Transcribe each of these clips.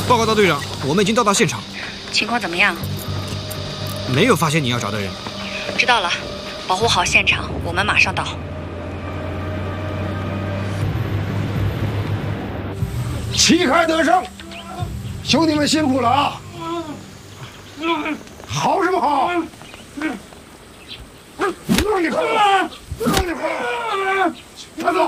报告大队长，我们已经到达现场。 情况怎么样？ 没有发现你要找的人。 知道了，保护好现场，我们马上到。 旗开得胜，兄弟们辛苦了啊！好什么好？让你跑！让你跑！快走！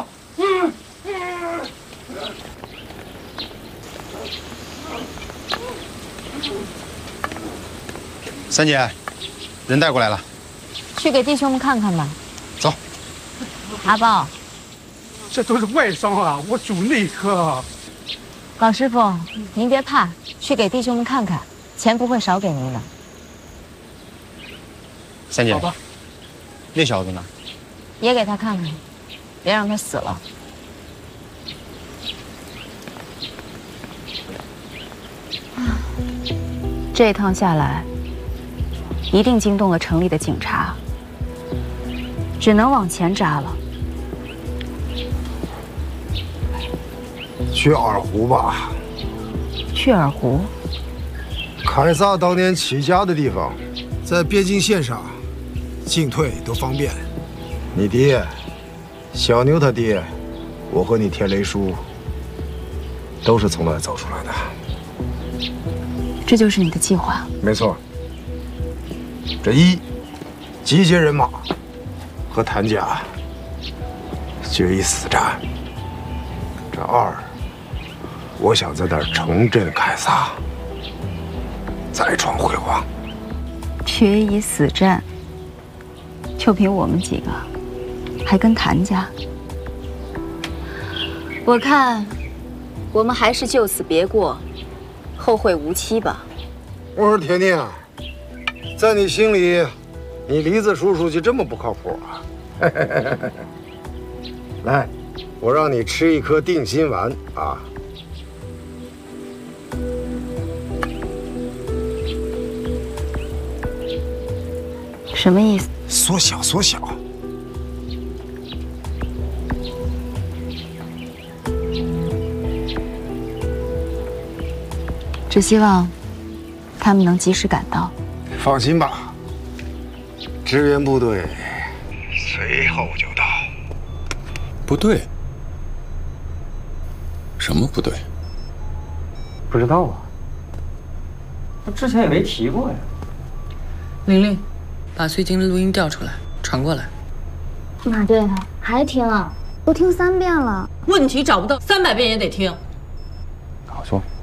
三姐，人带过来了， 去给弟兄们看看吧。 走。 阿豹， 这都是外伤啊，我主内科。 老师傅，您别怕，去给弟兄们看看，钱不会少给您的。 三姐， 好吧。 那小子呢？ 也给他看看，别让他死了。这趟下来，一定惊动了城里的警察，只能往前扎了。 去二湖吧。 去二湖？ 凯撒当年起家的地方，在边境线上，进退都方便。你爹，小牛他爹，我和你天雷叔，都是从那儿走出来的。 这就是你的计划？ 没错。这一，集结人马，和谭家决一死战。这二，我想在那儿重振凯撒，再创辉煌。 决一死战，就凭我们几个，还跟谭家？我看，我们还是就此别过，后会无期吧。 我说甜甜，在你心里，你梨子叔叔就这么不靠谱啊？来，我让你吃一颗定心丸啊！ 什么意思？ 缩小，缩小。 只希望他们能及时赶到。 放心吧，支援部队随后就到。 部队？什么部队？ 不知道啊，我之前也没提过呀。 玲玲，把最近的录音调出来，传过来。 马队的还听啊？都听3遍了。 问题找不到，300遍也得听。 好说。